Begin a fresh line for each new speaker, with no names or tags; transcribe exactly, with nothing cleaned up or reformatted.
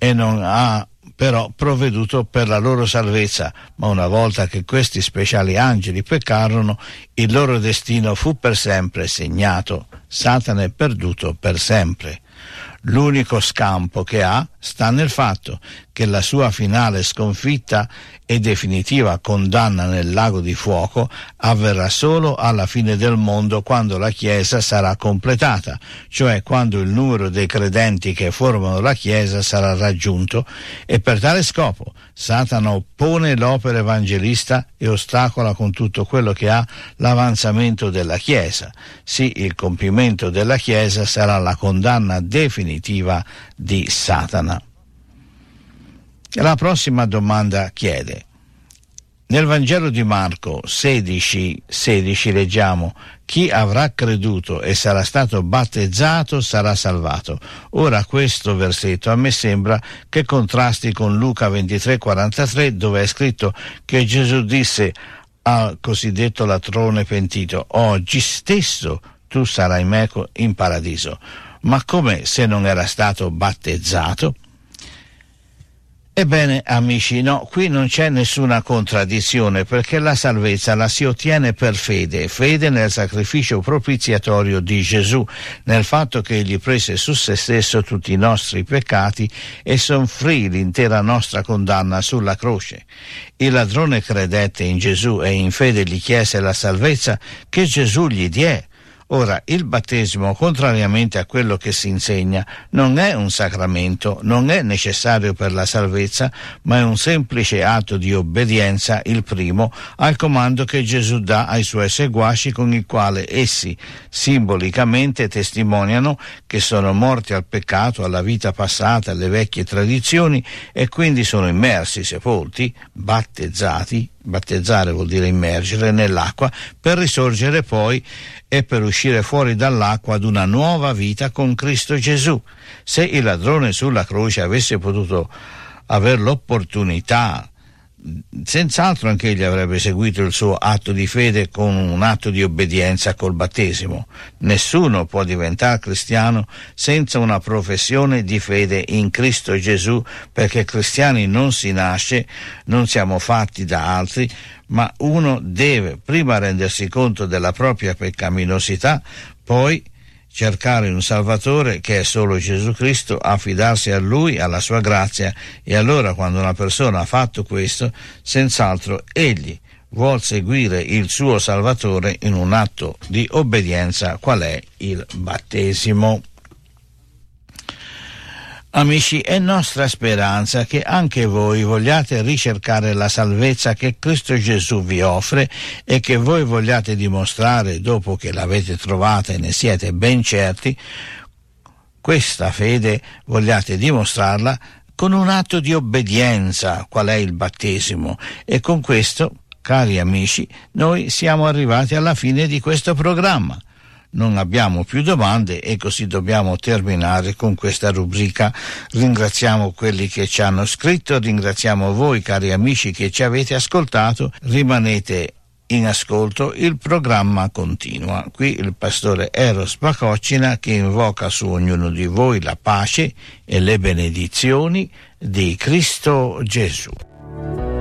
e non ha però provveduto per la loro salvezza, ma una volta che questi speciali angeli peccarono, il loro destino fu per sempre segnato. Satana è perduto per sempre. L'unico scampo che ha sta nel fatto che la sua finale sconfitta e definitiva condanna nel lago di fuoco avverrà solo alla fine del mondo, quando la Chiesa sarà completata, cioè quando il numero dei credenti che formano la Chiesa sarà raggiunto, e per tale scopo Satana oppone l'opera evangelista e ostacola con tutto quello che ha l'avanzamento della Chiesa. Sì, il compimento della Chiesa sarà la condanna definitiva di Satana. La prossima domanda chiede: nel Vangelo di Marco sedici sedici leggiamo: chi avrà creduto e sarà stato battezzato sarà salvato. Ora questo versetto a me sembra che contrasti con Luca ventitré quarantatré, dove è scritto che Gesù disse al cosiddetto latrone pentito: oggi stesso tu sarai meco in paradiso. Ma come se non era stato battezzato? Ebbene, amici, no, qui non c'è nessuna contraddizione, perché la salvezza la si ottiene per fede, fede nel sacrificio propiziatorio di Gesù, nel fatto che egli prese su se stesso tutti i nostri peccati e soffrì l'intera nostra condanna sulla croce. Il ladrone credette in Gesù e in fede gli chiese la salvezza che Gesù gli diè. Ora, il battesimo, contrariamente a quello che si insegna, non è un sacramento, non è necessario per la salvezza, ma è un semplice atto di obbedienza, il primo, al comando che Gesù dà ai suoi seguaci, con il quale essi simbolicamente testimoniano che sono morti al peccato, alla vita passata, alle vecchie tradizioni, e quindi sono immersi, sepolti, battezzati. Battezzare vuol dire immergere nell'acqua, per risorgere poi e per uscire fuori dall'acqua ad una nuova vita con Cristo Gesù. Se il ladrone sulla croce avesse potuto avere l'opportunità, senz'altro anche egli avrebbe seguito il suo atto di fede con un atto di obbedienza col battesimo. Nessuno può diventare cristiano senza una professione di fede in Cristo Gesù, perché cristiani non si nasce, non siamo fatti da altri, ma uno deve prima rendersi conto della propria peccaminosità, poi cercare un Salvatore che è solo Gesù Cristo, affidarsi a Lui, alla sua grazia, e allora quando una persona ha fatto questo, senz'altro egli vuol seguire il suo Salvatore in un atto di obbedienza, qual è il battesimo. Amici, è nostra speranza che anche voi vogliate ricercare la salvezza che Cristo Gesù vi offre e che voi vogliate dimostrare, dopo che l'avete trovata e ne siete ben certi, questa fede vogliate dimostrarla con un atto di obbedienza, qual è il battesimo. E con questo, cari amici, noi siamo arrivati alla fine di questo programma. Non abbiamo più domande e così dobbiamo terminare con questa rubrica. Ringraziamo quelli che ci hanno scritto, ringraziamo voi cari amici che ci avete ascoltato. Rimanete in ascolto, il programma continua. Qui il pastore Eros Bacocina che invoca su ognuno di voi la pace e le benedizioni di Cristo Gesù.